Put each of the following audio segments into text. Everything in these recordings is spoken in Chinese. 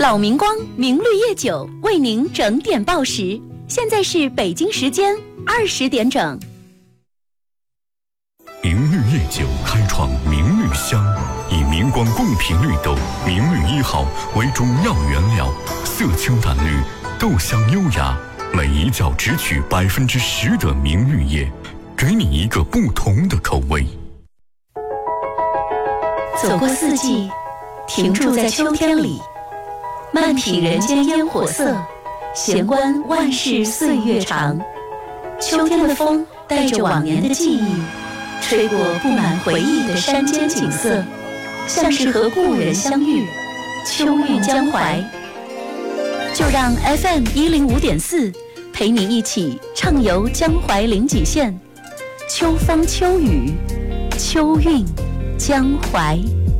老明光明绿叶酒为您整点报时，现在是北京时间20点整。 明绿叶酒开创明绿香，以明光贡品绿豆明绿1号为主要原料，色清淡绿，豆香优雅，每一窖只取10%的明绿叶，给你一个不同的口味。 走过四季，停驻在秋天里，慢品人间烟火色，闲观万事岁月长。秋天的风带着往年的记忆，吹过布满回忆的山间景色，像是和故人相遇，秋韵江淮。就让 FM105.4陪你一起畅游江淮零几线，秋风秋雨，秋韵江淮。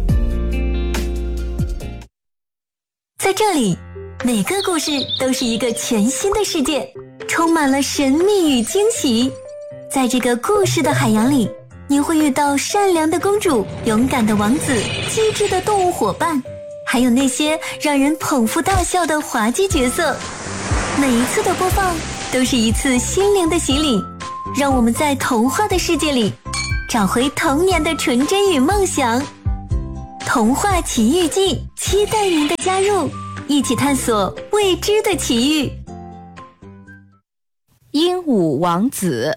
在这里，每个故事都是一个全新的世界，充满了神秘与惊喜。在这个故事的海洋里，你会遇到善良的公主、勇敢的王子、机智的动物伙伴，还有那些让人捧腹大笑的滑稽角色。每一次的播放都是一次心灵的洗礼，让我们在童话的世界里找回童年的纯真与梦想。童话奇遇记，期待您的加入，一起探索未知的奇遇。 鹦鹉王子。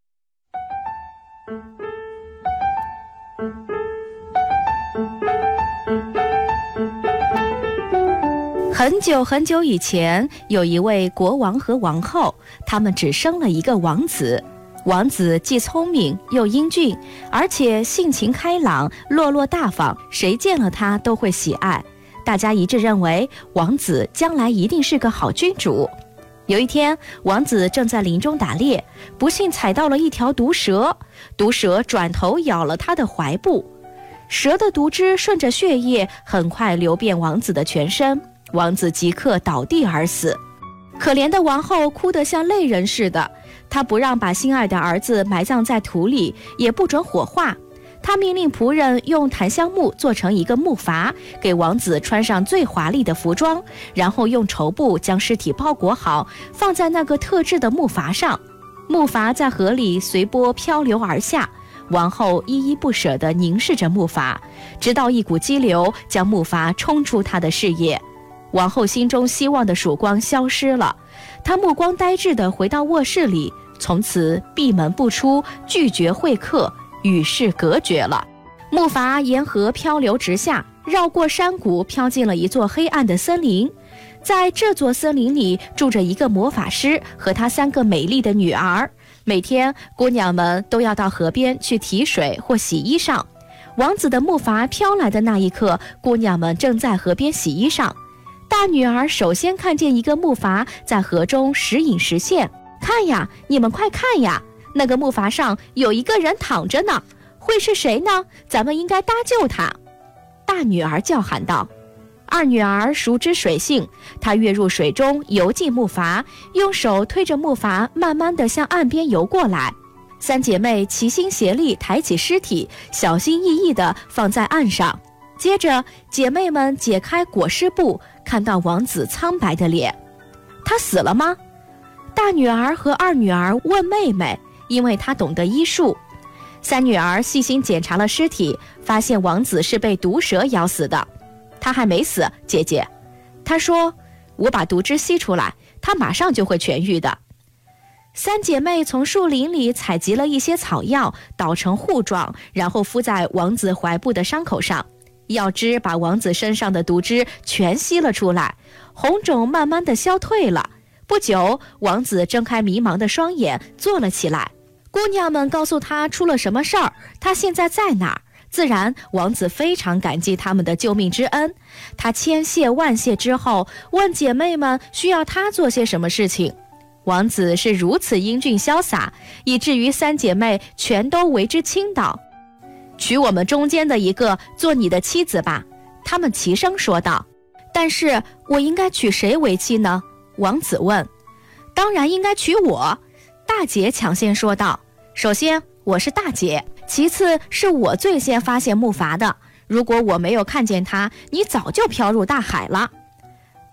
很久很久以前，有一位国王和王后，他们只生了一个王子。王子既聪明又英俊，而且性情开朗，落落大方，谁见了他都会喜爱。大家一致认为，王子将来一定是个好君主。有一天，王子正在林中打猎，不幸踩到了一条毒蛇，毒蛇转头咬了他的怀部，蛇的毒汁顺着血液很快流遍王子的全身，王子即刻倒地而死。可怜的王后哭得像泪人似的，她不让把心爱的儿子埋葬在土里，也不准火化。她命令仆人用檀香木做成一个木筏，给王子穿上最华丽的服装，然后用绸布将尸体包裹好，放在那个特制的木筏上。木筏在河里随波漂流而下，王后依依不舍地凝视着木筏，直到一股激流将木筏冲出她的视野。王后心中希望的曙光消失了，她目光呆滞地回到卧室里，从此闭门不出，拒绝会客，与世隔绝了。木筏沿河漂流直下，绕过山谷，飘进了一座黑暗的森林。在这座森林里住着一个魔法师和他3个美丽的女儿，每天姑娘们都要到河边去提水或洗衣裳。王子的木筏飘来的那一刻，姑娘们正在河边洗衣裳。大女儿首先看见一个木筏在河中时隐时现，看呀，你们快看呀，那个木筏上有一个人躺着呢，会是谁呢？咱们应该搭救他。大女儿叫喊道。二女儿熟知水性，她跃入水中，游进木筏，用手推着木筏慢慢地向岸边游过来。3姐妹齐心协力抬起尸体，小心翼翼地放在岸上。接着姐妹们解开裹尸布，看到王子苍白的脸。他死了吗？大女儿和二女儿问妹妹，因为她懂得医术。3女儿细心检查了尸体，发现王子是被毒蛇咬死的。他还没死，姐姐。她说，我把毒汁吸出来，他马上就会痊愈的。3姐妹从树林里采集了一些草药，捣成糊状，然后敷在王子怀部的伤口上。药汁把王子身上的毒汁全吸了出来，红肿慢慢地消退了。不久，王子睁开迷茫的双眼，坐了起来。姑娘们告诉他出了什么事儿，他现在在哪儿。自然，王子非常感激他们的救命之恩。他千谢万谢之后，问姐妹们需要他做些什么事情。王子是如此英俊潇洒，以至于3姐妹全都为之倾倒。娶我们中间的一个做你的妻子吧，他们齐声说道。但是我应该娶谁为妻呢？王子问。当然应该娶我，大姐抢先说道。首先我是大姐，其次是我最先发现木筏的，如果我没有看见他，你早就飘入大海了。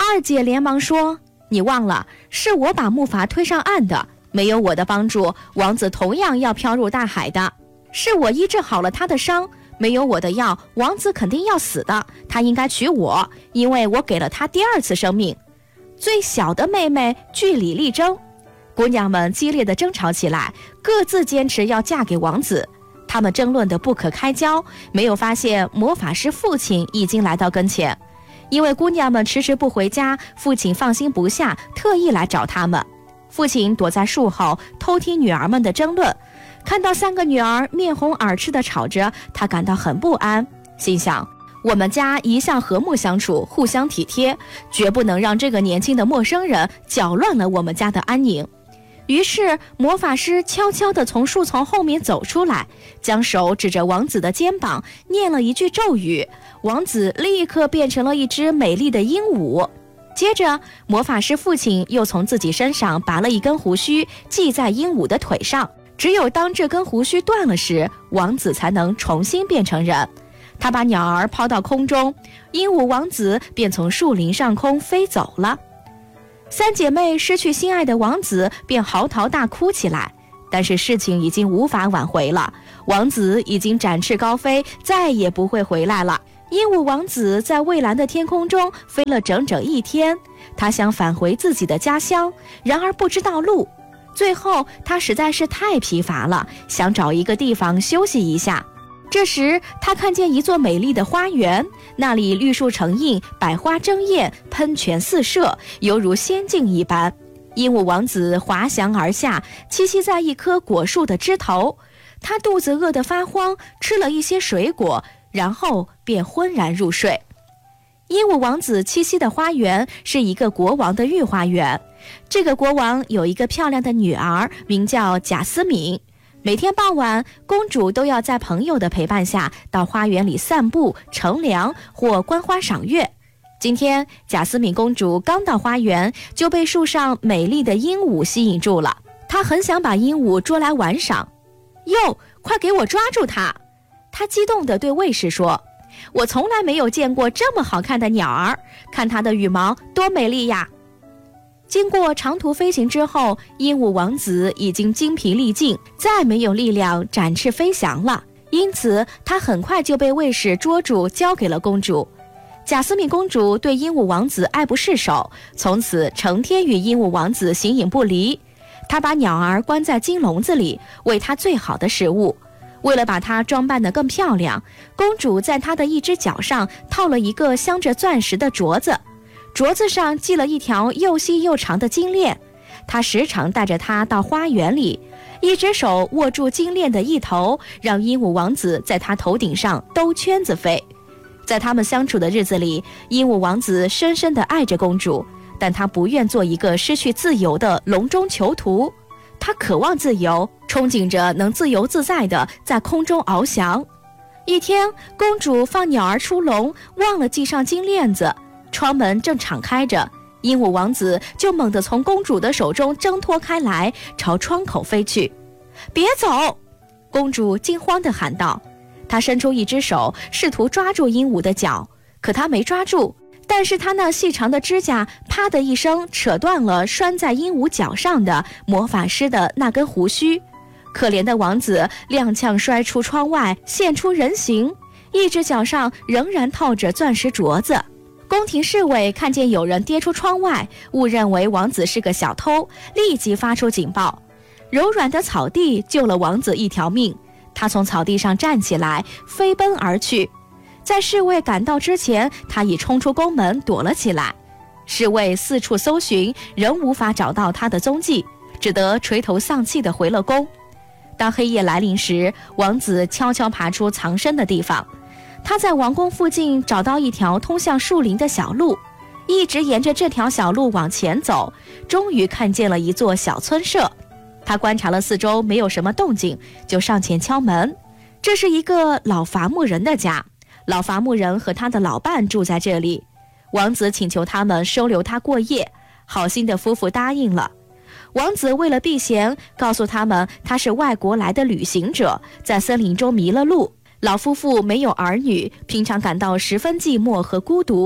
二姐连忙说：“你忘了，是我把木筏推上岸的，没有我的帮助，王子同样要飘入大海的。是我医治好了他的伤，没有我的药，王子肯定要死的。他应该娶我，因为我给了他第二次生命。”最小的妹妹据理力争，姑娘们激烈地争吵起来，各自坚持要嫁给王子。他们争论得不可开交，没有发现魔法师父亲已经来到跟前。因为姑娘们迟迟不回家，父亲放心不下，特意来找他们。父亲躲在树后偷听女儿们的争论，看到3个女儿面红耳赤地吵着，他感到很不安，心想：我们家一向和睦相处，互相体贴，绝不能让这个年轻的陌生人搅乱了我们家的安宁。于是魔法师悄悄地从树丛后面走出来，将手指着王子的肩膀，念了一句咒语，王子立刻变成了一只美丽的鹦鹉。接着魔法师父亲又从自己身上拔了一根胡须，系在鹦鹉的腿上，只有当这根胡须断了时，王子才能重新变成人。他把鸟儿抛到空中，鹦鹉王子便从树林上空飞走了。3姐妹失去心爱的王子，便嚎啕大哭起来。但是事情已经无法挽回了，王子已经展翅高飞，再也不会回来了。鹦鹉王子在蔚蓝的天空中飞了整整1天，他想返回自己的家乡，然而不知道路。最后他实在是太疲乏了，想找一个地方休息一下。这时他看见一座美丽的花园，那里绿树成荫，百花争艳，喷泉四射，犹如仙境一般。鹦鹉王子滑翔而下，栖息在一棵果树的枝头。他肚子饿得发慌，吃了一些水果，然后便昏然入睡。鹦鹉王子栖息的花园是一个国王的御花园，这个国王有一个漂亮的女儿，名叫贾斯敏。每天傍晚，公主都要在朋友的陪伴下到花园里散步、乘凉或观花赏月。今天贾斯敏公主刚到花园，就被树上美丽的鹦鹉吸引住了。她很想把鹦鹉捉来玩赏。哟，快给我抓住它！她激动地对卫士说：“我从来没有见过这么好看的鸟儿，看它的羽毛多美丽呀！”经过长途飞行之后，鹦鹉王子已经精疲力尽，再没有力量展翅飞翔了，因此他很快就被卫士捉住，交给了公主。贾斯敏公主对鹦鹉王子爱不释手，从此成天与鹦鹉王子形影不离。她把鸟儿关在金笼子里，喂它最好的食物。为了把它装扮得更漂亮，公主在它的一只脚上套了一个镶着钻石的镯子，镯子上系了一条又细又长的金链。她时常带着它到花园里，一只手握住金链的一头，让鹦鹉王子在她头顶上兜圈子飞。在他们相处的日子里，鹦鹉王子深深地爱着公主，但他不愿做一个失去自由的笼中囚徒。他渴望自由，憧憬着能自由自在地在空中翱翔。一天，公主放鸟儿出笼，忘了系上金链子，窗门正敞开着，鹦鹉王子就猛地从公主的手中挣脱开来，朝窗口飞去。别走！公主惊慌地喊道。她伸出一只手，试图抓住鹦鹉的脚，可她没抓住，但是她那细长的指甲啪的一声扯断了拴在鹦鹉脚上的魔法师的那根胡须。可怜的王子踉跄摔出窗外，现出人形，一只脚上仍然套着钻石镯子。宫廷侍卫看见有人跌出窗外，误认为王子是个小偷，立即发出警报。柔软的草地救了王子一条命，他从草地上站起来，飞奔而去。在侍卫赶到之前，他已冲出宫门躲了起来。侍卫四处搜寻，仍无法找到他的踪迹，只得垂头丧气地回了宫。当黑夜来临时，王子悄悄爬出藏身的地方。他在王宫附近找到一条通向树林的小路，一直沿着这条小路往前走，终于看见了一座小村舍。他观察了四周，没有什么动静，就上前敲门。这是一个老伐木人的家，老伐木人和他的老伴住在这里。王子请求他们收留他过夜，好心的夫妇答应了。王子为了避嫌，告诉他们他是外国来的旅行者，在森林中迷了路。老夫妇没有儿女，平常感到十分寂寞和孤独。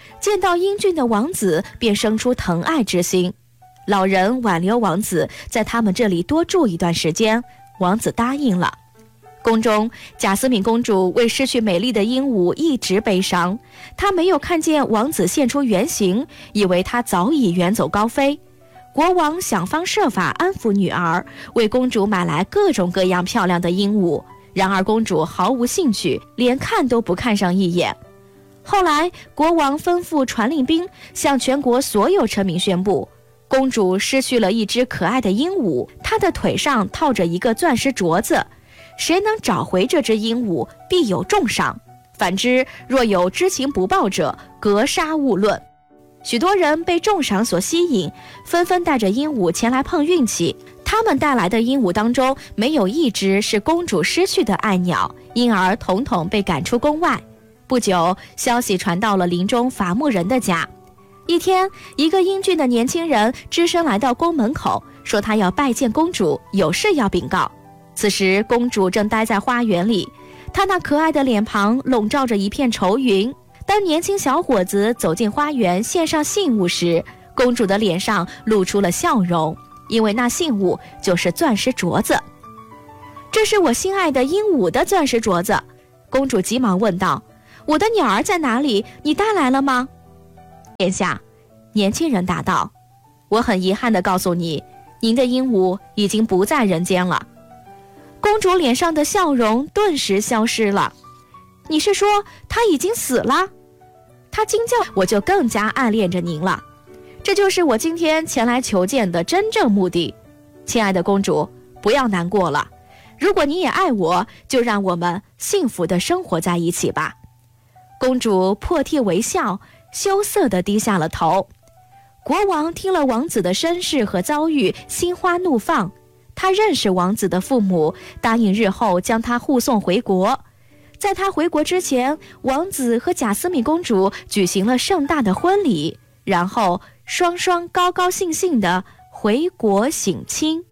见到英俊的王子，便生出疼爱之心。老人挽留王子在他们这里多住一段时间，王子答应了。宫中，贾斯敏公主为失去美丽的鹦鹉一直悲伤，她没有看见王子现出原形，以为他早已远走高飞。国王想方设法安抚女儿，为公主买来各种各样漂亮的鹦鹉，然而公主毫无兴趣，连看都不看上一眼。后来国王吩咐传令兵向全国所有臣民宣布，公主失去了一只可爱的鹦鹉，她的腿上套着一个钻石镯子，谁能找回这只鹦鹉，必有重赏，反之，若有知情不报者，格杀勿论。许多人被重赏所吸引，纷纷带着鹦鹉前来碰运气。他们带来的鹦鹉当中，没有一只是公主失去的爱鸟，因而统统被赶出宫外。不久，消息传到了林中伐木人的家。一天，一个英俊的年轻人只身来到宫门口，说他要拜见公主，有事要禀告。此时，公主正待在花园里，她那可爱的脸庞笼罩着一片愁云。当年轻小伙子走进花园献上信物时，公主的脸上露出了笑容，因为那信物就是钻石镯子。这是我心爱的鹦鹉的钻石镯子。公主急忙问道，我的鸟儿在哪里？你带来了吗？殿下，年轻人答道，我很遗憾地告诉你，您的鹦鹉已经不在人间了。公主脸上的笑容顿时消失了。你是说他已经死了？他惊叫，我就更加暗恋着您了。这就是我今天前来求见的真正目的。亲爱的公主，不要难过了，如果你也爱我，就让我们幸福地生活在一起吧。公主破涕为笑，羞涩地低下了头。国王听了王子的身世和遭遇，心花怒放。他认识王子的父母，答应日后将他护送回国。在他回国之前，王子和贾斯敏公主举行了盛大的婚礼，然后双双高高兴兴地回国省亲。